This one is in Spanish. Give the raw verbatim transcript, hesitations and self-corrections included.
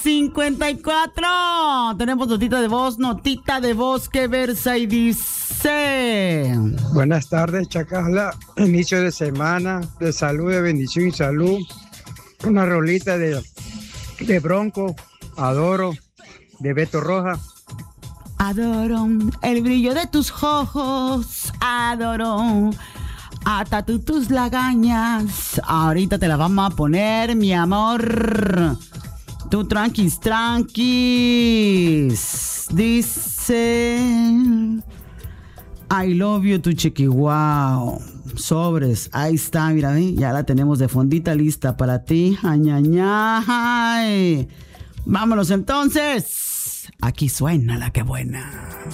cincuenta y cuatro. Tenemos notita de voz, notita de voz que versa y dice: buenas tardes, Chacala. Inicio de semana, de salud, de bendición y salud. Una rolita de, de Bronco, Adoro, de Beto Roja. Adoro el brillo de tus ojos, adoro hasta tú tus lagañas. Ahorita te la vamos a poner, mi amor. Tú tranquis, tranquis. Dice: I love you, tu chiqui, wow. Sobres, ahí está, mira, ¿eh? Ya la tenemos de fondita lista para ti. Añañay. Vámonos entonces. Aquí suena la que buena.